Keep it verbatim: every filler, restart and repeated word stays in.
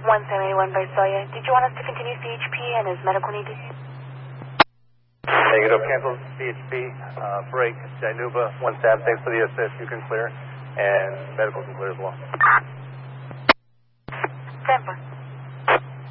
one seven eight one Visalia. Did you want us to continue C H P and his medical needs? Negative. Cancel C H P. Uh, break. Januba. One stab. Thanks for the assist. You can clear. And medical can clear as well. Stand by.